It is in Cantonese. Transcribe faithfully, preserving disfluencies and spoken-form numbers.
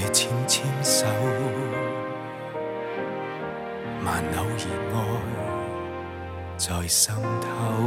牵牵手，万偶然爱在心头。